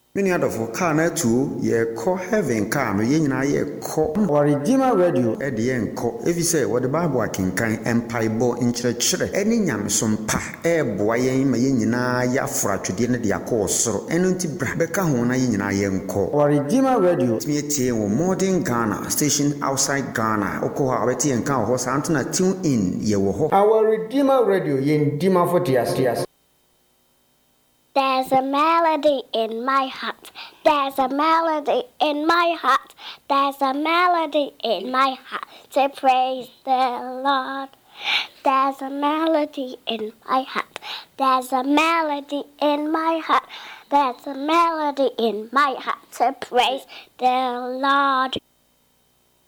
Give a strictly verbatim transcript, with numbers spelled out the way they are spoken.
Many other for car na two ye call heaven car no ye nyina ye call our Redeemer Radio e de ye nko efi say what the Bible akenkan empaibo nkyerɛkyerɛ ɛne nyamesom pa e boa yɛn ma ye nyina ya afra twede ne de akɔ soro ɛno nti bra bɛka ho na ye nyina ye nko our Redeemer Radio tumi tie wo modern Ghana station outside Ghana okɔ ha wɛte yɛn kan ho sa antena tune in ye wo ho our Redeemer Radio ye ndima for tias tias. There's a melody in my heart. There's a melody in my heart. There's a melody in my heart to praise the Lord. There's a melody in my heart. There's a melody in my heart. There's a melody in my heart to praise the Lord.